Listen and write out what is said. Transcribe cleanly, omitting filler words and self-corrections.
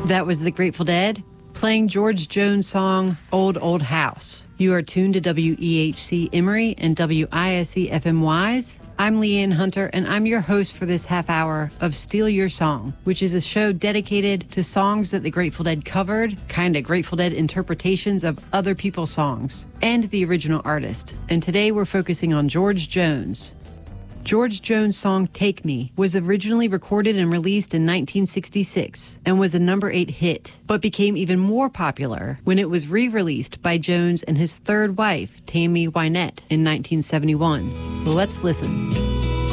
That was the Grateful Dead playing George Jones' song, Old Old House. You are tuned to WEHC Emory and WISC FM Wise. I'm Leanne Hunter, and I'm your host for this half hour of Steal Your Song, which is a show dedicated to songs that the Grateful Dead covered, kind of Grateful Dead interpretations of other people's songs, and the original artist. And today we're focusing on George Jones. George Jones' song Take Me was originally recorded and released in 1966 and was a number 8 hit, but became even more popular when it was re-released by Jones and his third wife, Tammy Wynette, in 1971. Let's listen.